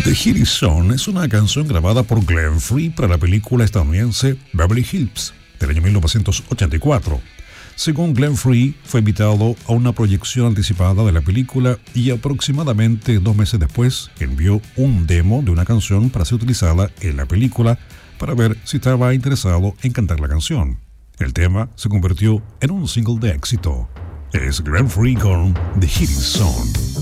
The Hitty Song es una canción grabada por Glenn Frey para la película estadounidense Beverly Hills del año 1984. Según Glenn Frey, fue invitado a una proyección anticipada de la película y aproximadamente 2 meses después envió un demo de una canción para ser utilizada en la película para ver si estaba interesado en cantar la canción. El tema se convirtió en un single de éxito. Es Glenn Frey con The Hitty Song.